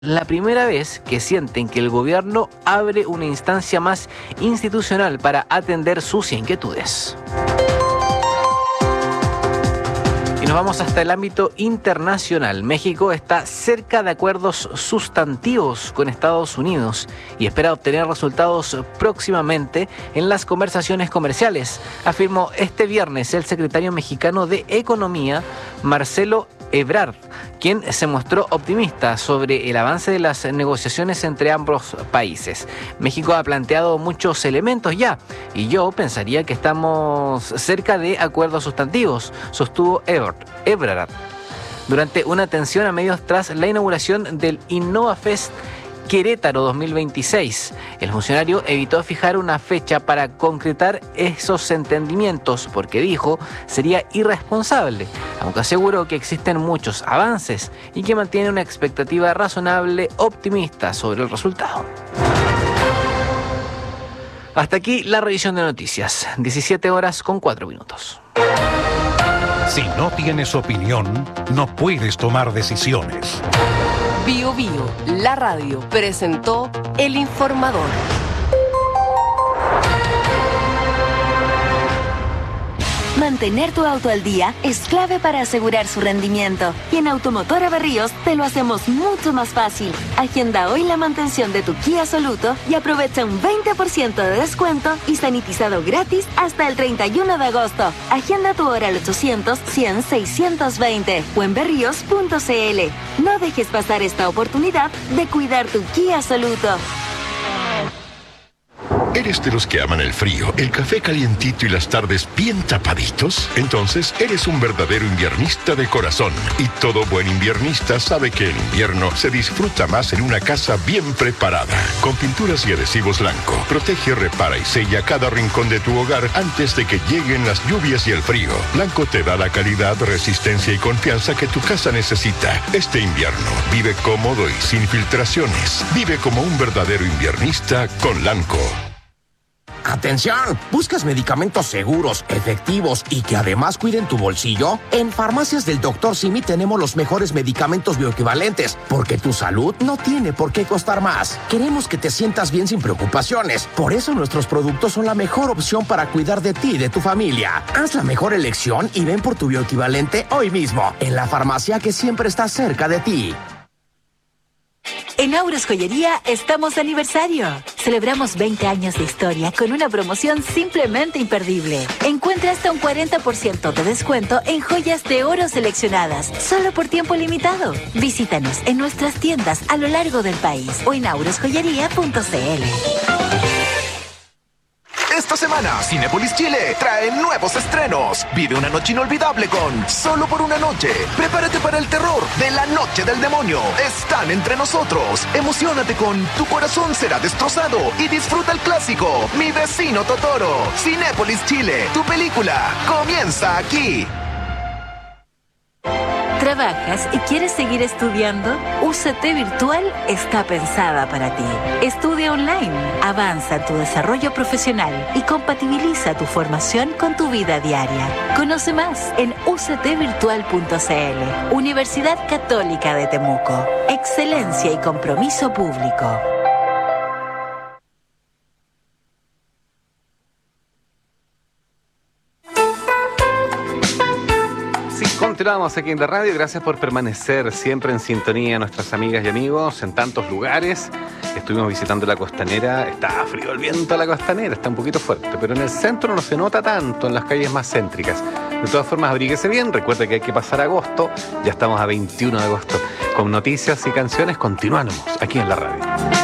La primera vez que sienten que el gobierno abre una instancia más institucional para atender sus inquietudes. Y nos vamos hasta el ámbito internacional. México está cerca de acuerdos sustantivos con Estados Unidos y espera obtener resultados próximamente en las conversaciones comerciales, afirmó este viernes el secretario mexicano de Economía, Marcelo Ebrard, quien se mostró optimista sobre el avance de las negociaciones entre ambos países. México ha planteado muchos elementos ya, y yo pensaría que estamos cerca de acuerdos sustantivos, sostuvo Ebrard durante una atención a medios tras la inauguración del InnovaFest Querétaro 2026. El funcionario evitó fijar una fecha para concretar esos entendimientos porque dijo sería irresponsable, aunque aseguró que existen muchos avances y que mantiene una expectativa razonable optimista sobre el resultado. Hasta aquí la revisión de noticias. 17:04. Si no tienes opinión, no puedes tomar decisiones. Bio Bio, la radio, presentó El Informador. Mantener tu auto al día es clave para asegurar su rendimiento. Y en Automotora Berríos te lo hacemos mucho más fácil. Agenda hoy la mantención de tu Kia Soluto y aprovecha un 20% de descuento y sanitizado gratis hasta el 31 de agosto. Agenda tu hora al 800-100-620 o en berríos.cl. No dejes pasar esta oportunidad de cuidar tu Kia Soluto. ¿Eres de los que aman el frío, el café calientito y las tardes bien tapaditos? Entonces eres un verdadero inviernista de corazón. Y todo buen inviernista sabe que el invierno se disfruta más en una casa bien preparada. Con pinturas y adhesivos Lanco, protege, repara y sella cada rincón de tu hogar antes de que lleguen las lluvias y el frío. Lanco te da la calidad, resistencia y confianza que tu casa necesita. Este invierno vive cómodo y sin filtraciones. Vive como un verdadero inviernista con Lanco. ¡Atención! ¿Buscas medicamentos seguros, efectivos y que además cuiden tu bolsillo? En Farmacias del Dr. Simi tenemos los mejores medicamentos bioequivalentes, porque tu salud no tiene por qué costar más. Queremos que te sientas bien sin preocupaciones. Por eso nuestros productos son la mejor opción para cuidar de ti y de tu familia. Haz la mejor elección y ven por tu bioequivalente hoy mismo, en la farmacia que siempre está cerca de ti. En Auros Joyería estamos de aniversario. Celebramos 20 años de historia con una promoción simplemente imperdible. Encuentra hasta un 40% de descuento en joyas de oro seleccionadas, solo por tiempo limitado. Visítanos en nuestras tiendas a lo largo del país o en aurosjoyería.cl. Esta semana, Cinépolis Chile trae nuevos estrenos. Vive una noche inolvidable con Solo por una noche. Prepárate para el terror de La Noche del Demonio. Están entre nosotros. Emociónate con Tu corazón será destrozado y disfruta el clásico Mi vecino Totoro. Cinépolis Chile, tu película comienza aquí. ¿Trabajas y quieres seguir estudiando? UCT Virtual está pensada para ti. Estudia online, avanza en tu desarrollo profesional y compatibiliza tu formación con tu vida diaria. Conoce más en uctvirtual.cl. Universidad Católica de Temuco. Excelencia y compromiso público. Continuamos aquí en la radio. Gracias por permanecer siempre en sintonía, nuestras amigas y amigos en tantos lugares. Estuvimos visitando la costanera. Está frío el viento a la costanera, está un poquito fuerte, pero en el centro no se nota tanto, en las calles más céntricas. De todas formas, abríguese bien. Recuerde que hay que pasar agosto. Ya estamos a 21 de agosto. Con noticias y canciones continuamos aquí en la radio.